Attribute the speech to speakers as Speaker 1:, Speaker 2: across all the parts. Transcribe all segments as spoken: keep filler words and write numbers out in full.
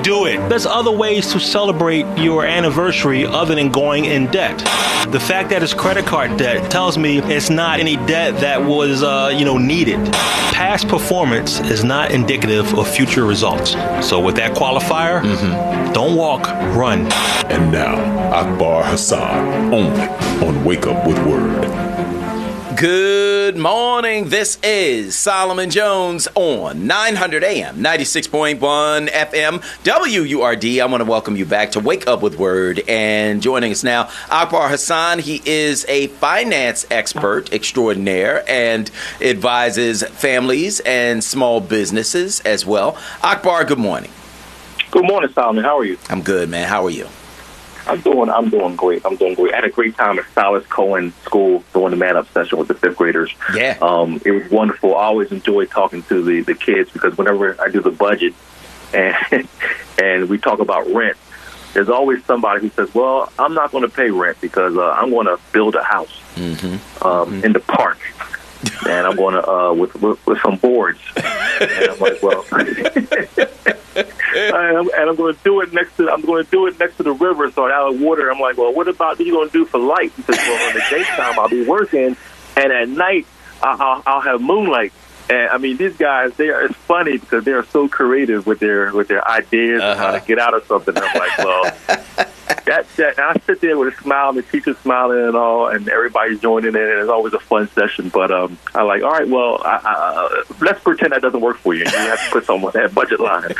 Speaker 1: do it. There's other ways to celebrate your anniversary other than going in debt. The fact that it's credit card debt tells me it's not any debt that was, uh, you know, needed. Past performance is not indicative of future results. So with that qualifier, mm-hmm. don't walk, run.
Speaker 2: And now, Akbar Hassan, only on Wake Up with Word.
Speaker 3: Good morning. This is Solomon Jones on nine hundred A M, ninety-six point one F M, W U R D. I want to welcome you back to Wake Up with Word. And joining us now, Akbar Hassan. He is a finance expert extraordinaire and advises families and small businesses as well. Akbar, good morning.
Speaker 4: Good morning, Solomon. How are you?
Speaker 3: I'm good, man. How are you?
Speaker 4: I'm doing I'm doing great. I'm doing great. I had a great time at Silas Cohen School doing the Man Up session with the fifth graders.
Speaker 3: Yeah.
Speaker 4: Um, it was wonderful. I always enjoy talking to the, the kids because whenever I do the budget and and we talk about rent, there's always somebody who says, well, I'm not going to pay rent because uh, I'm going to build a house mm-hmm. Um, mm-hmm. in the park. And I'm going to, uh, with, with with some boards. And I'm like, well, and I'm, and I'm going to do it next to, I'm going to do it next to the river, so out of water. I'm like, well, what about what are you going to do for light? Because well, in the daytime I'll be working, and at night I'll, I'll, I'll have moonlight. And I mean, these guys, they are, it's funny because they are so creative with their with their ideas uh-huh. on how to get out of something. I'm like, well, that, that and I sit there with a smile, and the teacher's smiling and all, and everybody's joining in, and it's always a fun session. But um, I like, all right, well, I, I, let's pretend that doesn't work for you. You have to put some on that budget line.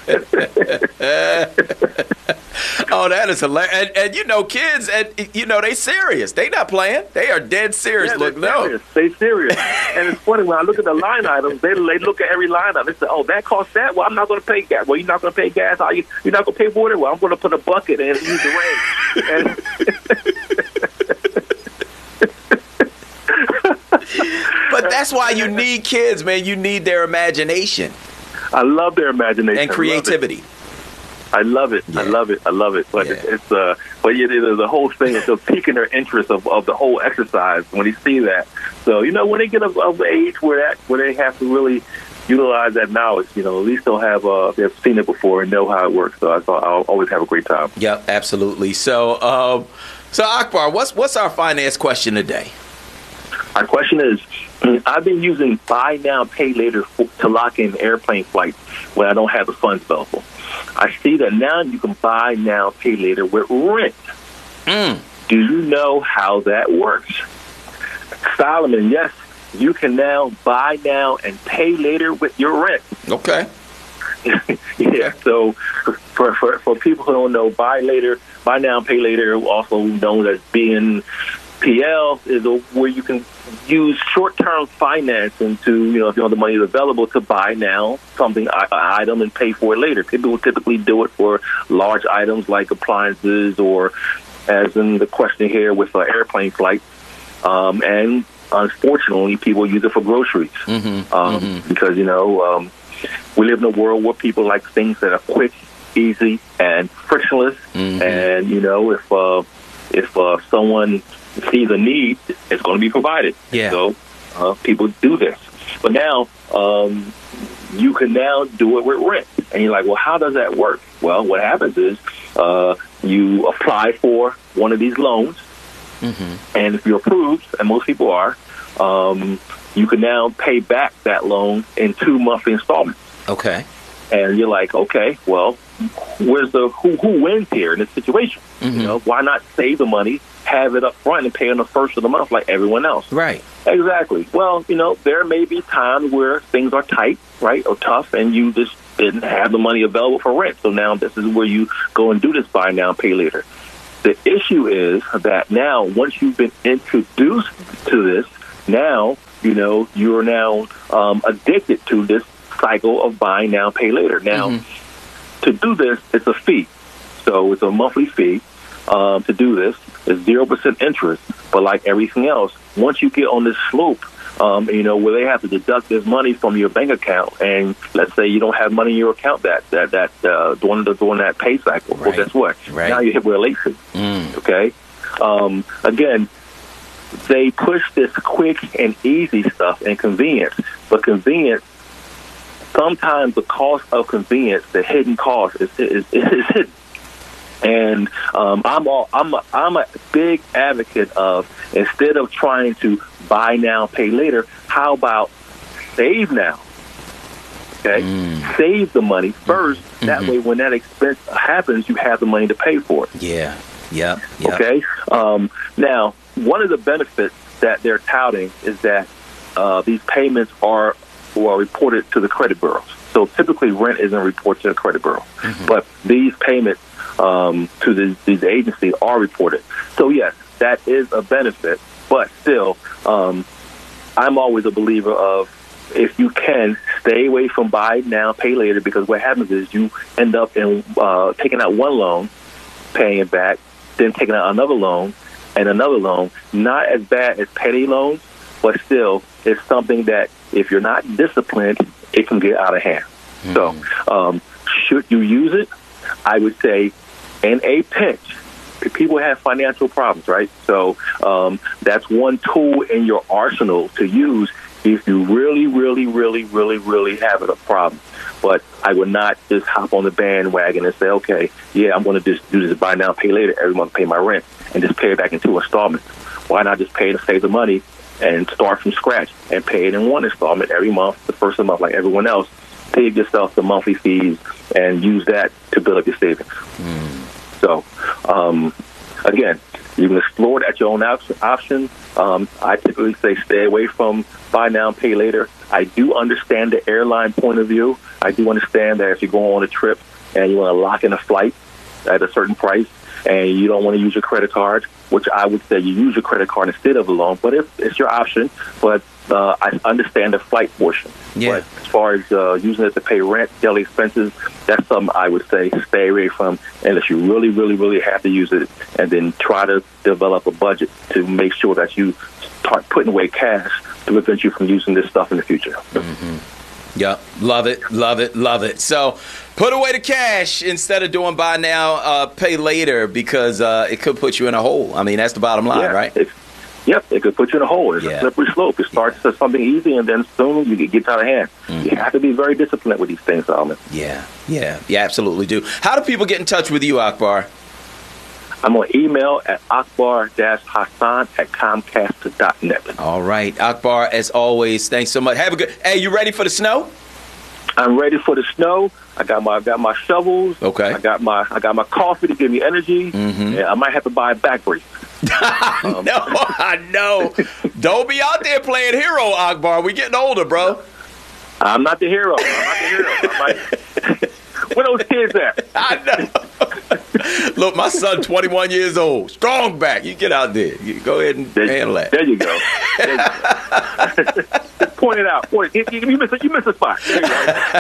Speaker 3: Oh, that is hilarious. And, and, you know, kids, and you know, they serious. They not playing. They are dead serious.
Speaker 4: Yeah,
Speaker 3: look,
Speaker 4: serious. No. They serious. And it's funny, when I look at the line items, they, they look at every line item. They say, oh, that costs that? Well, I'm not going to pay gas. Well, you're not going to pay gas? Are you, you're not going to pay water? Well, I'm going to put a bucket and use the rain. And
Speaker 3: but that's why you need kids, man. You need their imagination.
Speaker 4: I love their imagination.
Speaker 3: And creativity.
Speaker 4: I love it. I love it. I love it. But yeah. it's, it's uh, but yeah, the, the whole thing is the piquing their interest of, of the whole exercise when they see that. So you know, when they get of, of age where that where they have to really utilize that knowledge, you know, at least they'll have uh, they've seen it before and know how it works. So I thought I'll always have a great time.
Speaker 3: Yep, absolutely. So, um, so Akbar, what's what's our finance question today?
Speaker 4: Our question is, I've been using buy now, pay later for, to lock in airplane flights when I don't have the funds available. I see that now you can buy now, pay later with rent. Mm. Do you know how that works? Solomon, yes, you can now buy now and pay later with your rent.
Speaker 3: Okay.
Speaker 4: Yeah, so for, for for people who don't know, buy later, buy now, pay later, also known as B N P L, is a, where you can use short-term financing to, you know, if you know the money is available to buy now something, an item, and pay for it later. People will typically do it for large items like appliances or, as in the question here, with uh, airplane flights. Um, and unfortunately, people use it for groceries mm-hmm. Um, mm-hmm. because, you know, um, we live in a world where people like things that are quick, easy, and frictionless. Mm-hmm. And, you know, if uh, if uh, someone sees a need, it's going to be provided.
Speaker 3: Yeah.
Speaker 4: So uh, people do this. But now um, you can now do it with rent. And you're like, well, how does that work? Well, what happens is uh, you apply for one of these loans. Mm-hmm. And if you're approved, and most people are, um, you can now pay back that loan in two monthly installments.
Speaker 3: Okay.
Speaker 4: And you're like, okay, well, where's the who who wins here in this situation? Mm-hmm. You know, why not save the money, have it up front, and pay on the first of the month like everyone else?
Speaker 3: Right.
Speaker 4: Exactly. Well, you know, there may be times where things are tight, right, or tough, and you just didn't have the money available for rent. So now this is where you go and do this buy now, pay later. The issue is that now, once you've been introduced to this, now, you know, you're now um, addicted to this cycle of buy now, pay later. Now, mm-hmm. to do this, it's a fee. So it's a monthly fee um, to do this. It's zero percent interest. But like everything else, once you get on this slope, um, you know, where they have to deduct this money from your bank account, and let's say you don't have money in your account that that that uh, during the during that pay cycle. Right. Well, guess what?
Speaker 3: Right.
Speaker 4: Now you hit with a late fee.
Speaker 3: Mm.
Speaker 4: Okay. Um, again, they push this quick and easy stuff and convenience, but convenience sometimes the cost of convenience, the hidden cost, is is, is hidden. And um, I'm all I'm a, I'm a big advocate of, instead of trying to buy now, pay later, how about save now? Okay, mm. save the money first. Mm-hmm. That way, when that expense happens, you have the money to pay for it.
Speaker 3: Yeah, yeah, yeah.
Speaker 4: Okay. Um, now, one of the benefits that they're touting is that uh, these payments are, are reported to the credit bureaus. So typically, rent isn't reported to the credit bureau, mm-hmm. but these payments um, to the, these agencies are reported. So yes, that is a benefit, but still, um, I'm always a believer of, if you can, stay away from buy now, pay later, because what happens is you end up in uh, taking out one loan, paying it back, then taking out another loan and another loan. Not as bad as payday loans, but still, it's something that if you're not disciplined, it can get out of hand. Mm-hmm. So, um, should you use it? I would say, in a pinch, people have financial problems, right? So um, that's one tool in your arsenal to use if you really, really, really, really, really have a problem. But I would not just hop on the bandwagon and say, okay, yeah, I'm going to just do this buy now, pay later, every month pay my rent, and just pay it back in two installments. Why not just pay to save the money and start from scratch and pay it in one installment every month, the first of the month, like everyone else? Save yourself the monthly fees and use that to build up your savings. Mm. So, um, again, you can explore it at your own option. Um, I typically say stay away from buy now, pay later. I do understand the airline point of view. I do understand that if you go on a trip and you want to lock in a flight at a certain price and you don't want to use your credit card, which I would say you use your credit card instead of a loan, but it's, it's your option. But uh, I understand the flight portion.
Speaker 3: Yeah.
Speaker 4: But as far as uh, using it to pay rent, daily expenses, that's something I would say stay away from unless you really, really, really have to use it, and then try to develop a budget to make sure that you start putting away cash to prevent you from using this stuff in the future.
Speaker 3: Mm-hmm. Yep. Love it, love it, love it. So put away the cash instead of doing buy now, uh, pay later, because uh, it could put you in a hole. I mean, that's the bottom line,
Speaker 4: yeah,
Speaker 3: right?
Speaker 4: It's, Yep, it could put you in a hole. It's
Speaker 3: yeah.
Speaker 4: a slippery slope. It starts yeah. as something easy, and then soon you get gets out of hand. Mm-hmm. You have to be very disciplined with these things, Solomon.
Speaker 3: Yeah, yeah, you absolutely do. How do people get in touch with you, Akbar?
Speaker 4: I'm on email at akbar dash hassan at comcast dot net.
Speaker 3: All right, Akbar, as always, thanks so much. Have a good. Hey, you ready for the snow?
Speaker 4: I'm ready for the snow. I got my I got my shovels.
Speaker 3: Okay.
Speaker 4: I got my I got my coffee to give me energy.
Speaker 3: Mm-hmm.
Speaker 4: Yeah, I might have to buy a back brace.
Speaker 3: um, no, I know. Don't be out there playing hero, Akbar. We getting older, bro.
Speaker 4: I'm not the hero. I'm not the hero. I'm like, where those kids at?
Speaker 3: I know. Look, my son, twenty-one years old, strong back. You get out there. You go ahead and
Speaker 4: there,
Speaker 3: handle that.
Speaker 4: There you go. There you go. Point it out. Point it. You, you missed you missed a spot. There you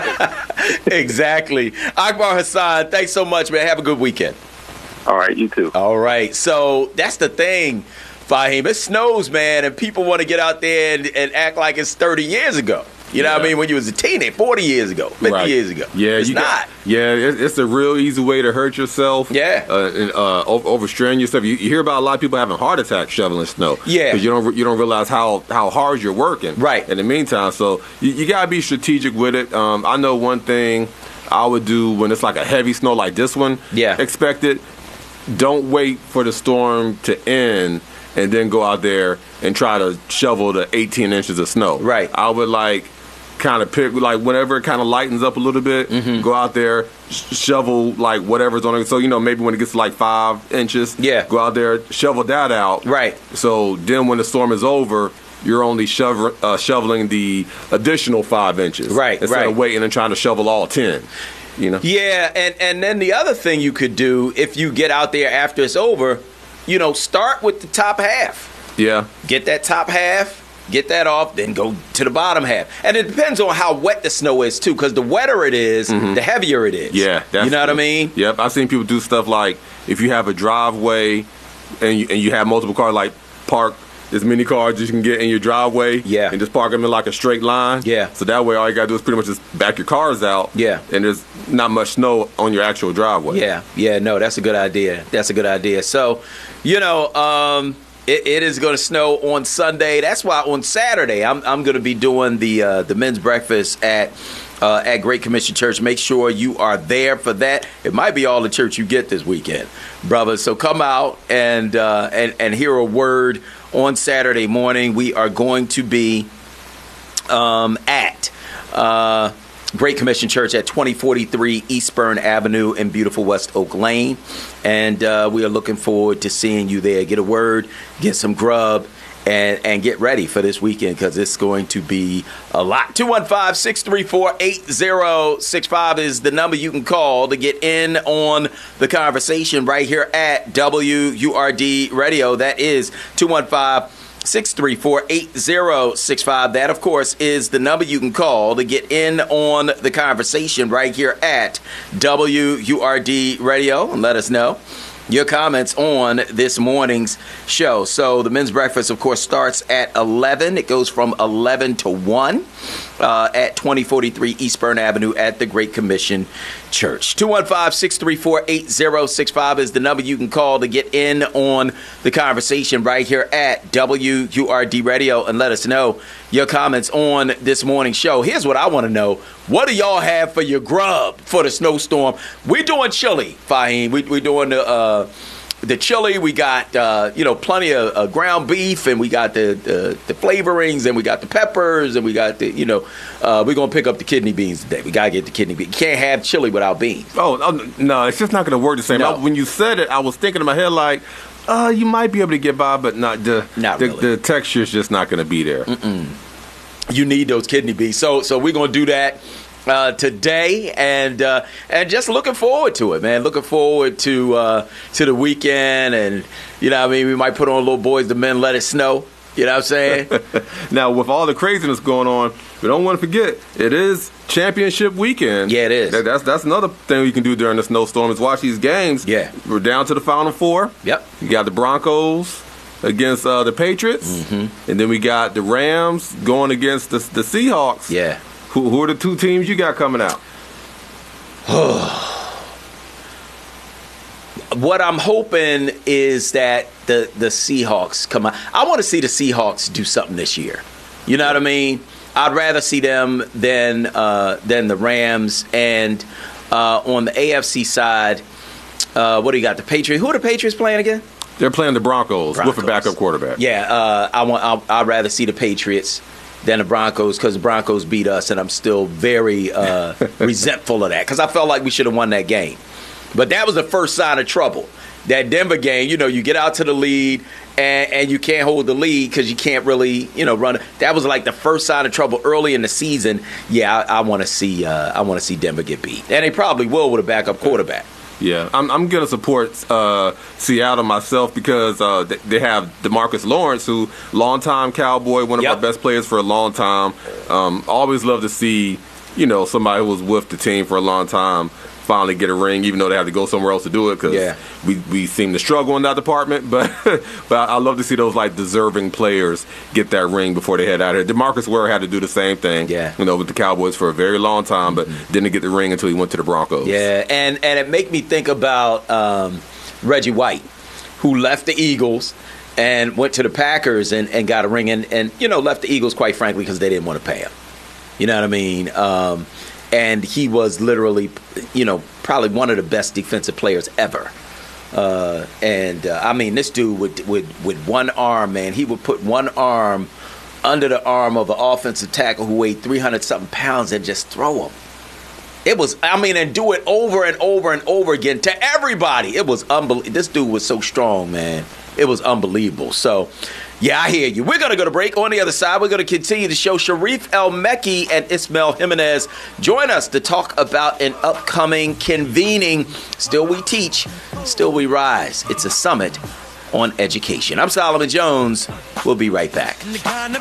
Speaker 4: go.
Speaker 3: Exactly. Akbar Hassan, thanks so much, man. Have a good weekend.
Speaker 4: All right, you too.
Speaker 3: All right. So that's the thing, Fahim. It snows, man, and people want to get out there and, and act like it's thirty years ago. You know yeah. what I mean? When you was a teenager, forty years ago, fifty
Speaker 5: right.
Speaker 3: years ago.
Speaker 5: Yeah,
Speaker 3: it's
Speaker 5: you
Speaker 3: not.
Speaker 5: Got, yeah, it's, it's a real easy way to hurt yourself.
Speaker 3: Yeah.
Speaker 5: Uh, and uh, over, overstrain yourself. You, you hear about a lot of people having heart attacks shoveling snow.
Speaker 3: Yeah.
Speaker 5: Because you don't, you don't realize how, how hard you're working.
Speaker 3: Right.
Speaker 5: In the meantime, so you, you got to be strategic with it. Um, I know one thing I would do when it's like a heavy snow like this one.
Speaker 3: Yeah.
Speaker 5: Expect it. Don't wait for the storm to end and then go out there and try to shovel the eighteen inches of snow.
Speaker 3: Right.
Speaker 5: I would like kind of pick, like whenever it kind of lightens up a little bit,
Speaker 3: mm-hmm.
Speaker 5: go out there, sh- shovel like whatever's on it. So, you know, maybe when it gets to like five inches,
Speaker 3: yeah.
Speaker 5: go out there, shovel that out.
Speaker 3: Right.
Speaker 5: So then when the storm is over, you're only shovel, uh, shoveling the additional five inches.
Speaker 3: Right,
Speaker 5: Instead
Speaker 3: right.
Speaker 5: of waiting and trying to shovel all ten. You know?
Speaker 3: Yeah, and, and then the other thing you could do if you get out there after it's over, you know, start with the top half.
Speaker 5: Yeah.
Speaker 3: Get that top half, get that off, then go to the bottom half. And it depends on how wet the snow is, too, because the wetter it is, mm-hmm. the heavier it is.
Speaker 5: Yeah.
Speaker 3: You know what I mean?
Speaker 5: Yep. I've seen people do stuff like if you have a driveway and you, and you have multiple cars, like park as many cars as you can get in your driveway,
Speaker 3: yeah.
Speaker 5: and just park them in like a straight line.
Speaker 3: Yeah.
Speaker 5: So that way, all you gotta do is pretty much just back your cars out.
Speaker 3: Yeah.
Speaker 5: And there's not much snow on your actual driveway.
Speaker 3: Yeah. Yeah. No, that's a good idea. That's a good idea. So, you know, um, it, it is going to snow on Sunday. That's why on Saturday I'm I'm going to be doing the uh, the men's breakfast at uh, at Great Commission Church. Make sure you are there for that. It might be all the church you get this weekend, brother. So come out and uh, and and hear a word on Saturday morning. We are going to be um, at uh, Great Commission Church at twenty forty-three Eastburn Avenue in beautiful West Oak Lane, and uh, we are looking forward to seeing you there. Get a word, get some grub. And, and get ready for this weekend because it's going to be a lot. two one five, six three four, eight zero six five is the number you can call to get in on the conversation right here at W U R D Radio. That is two one five, six three four, eight zero six five. That, of course, is the number you can call to get in on the conversation right here at W U R D Radio. And let us know your comments on this morning's show. So the men's breakfast, of course, starts at eleven. It goes from eleven to one uh, at twenty forty-three Eastburn Avenue at the Great Commission Church. two one five, six three four, eight zero six five is the number you can call to get in on the conversation right here at W U R D Radio and let us know your comments on this morning's show. Here's what I want to know. What do y'all have for your grub for the snowstorm? We're doing chili, Fahim. We, we're doing the uh, the chili. We got uh, you know plenty of uh, ground beef, and we got the, the the flavorings, and we got the peppers, and we got the you know uh, we're gonna pick up the kidney beans today. We gotta get the kidney beans. You can't have chili without beans.
Speaker 5: Oh, oh no, it's just not gonna work the same.
Speaker 3: No.
Speaker 5: I, when you said it, I was thinking in my head like, uh, you might be able to get by, but not the
Speaker 3: Not
Speaker 5: the,
Speaker 3: really.
Speaker 5: the texture is just not gonna be there.
Speaker 3: Mm-mm. You need those kidney beans. So so we're gonna do that uh, today, and uh, and just looking forward to it, man. Looking forward to uh, to the weekend, and you know, what I mean, we might put on Little Boys the Men, Let It Snow. You know what I'm saying?
Speaker 5: Now, with all the craziness going on, we don't want to forget it is championship weekend.
Speaker 3: Yeah, it is.
Speaker 5: That, that's that's another thing you can do during the snowstorm is watch these games.
Speaker 3: Yeah,
Speaker 5: we're down to the Final Four.
Speaker 3: Yep.
Speaker 5: You got the Broncos against uh, the Patriots,
Speaker 3: mm-hmm.
Speaker 5: and then we got the Rams going against the, the Seahawks.
Speaker 3: Yeah.
Speaker 5: Who, who are the two teams you got coming out?
Speaker 3: What I'm hoping is that the, the Seahawks come out. I want to see the Seahawks do something this year. You know what I mean? I'd rather see them than uh, than the Rams. And uh, on the A F C side, uh, what do you got? The Patriots. Who are the Patriots playing again?
Speaker 5: They're playing the Broncos,
Speaker 3: Broncos.
Speaker 5: with a backup quarterback.
Speaker 3: Yeah, uh, I want. I'll, I'd rather see the Patriots than the Broncos because the Broncos beat us, and I'm still very uh, resentful of that because I felt like we should have won that game. But that was the first sign of trouble. That Denver game, you know, you get out to the lead and, and you can't hold the lead because you can't really, you know, run. That was like the first sign of trouble early in the season. Yeah, I, I want to see. Uh, I want to see Denver get beat, and they probably will with a backup quarterback.
Speaker 5: Yeah, I'm, I'm going to support uh, Seattle myself because uh, they, they have DeMarcus Lawrence, who longtime Cowboy, one of
Speaker 3: Yep.
Speaker 5: our best players for a long time. Um, always love to see, you know, somebody who was with the team for a long time finally get a ring, even though they have to go somewhere else to do it because
Speaker 3: Yeah.
Speaker 5: we, we seem to struggle in that department. But but I love to see those like deserving players get that ring before they head out of here. DeMarcus Ware had to do the same thing,
Speaker 3: Yeah.
Speaker 5: you know, with the Cowboys for a very long time, but didn't get the ring until he went to the Broncos.
Speaker 3: Yeah, and, and it make me think about um, Reggie White, who left the Eagles and went to the Packers and, and got a ring, and, and, you know, left the Eagles, quite frankly, because they didn't want to pay him. You know what I mean? Um, and he was literally, you know, probably one of the best defensive players ever. Uh, and, uh, I mean, this dude would, would, with one arm, man, he would put one arm under the arm of an offensive tackle who weighed three hundred something pounds and just throw him. It was, I mean, and do it over and over and over again to everybody. It was unbelievable. This dude was so strong, man. It was unbelievable. So, yeah, I hear you. We're going to go to break. On the other side, we're going to continue to show Sharif El-Mekki and Ismael Jimenez. Join us to talk about an upcoming convening. Still We Teach, Still We Rise. It's a summit on education. I'm Solomon Jones. We'll be right back.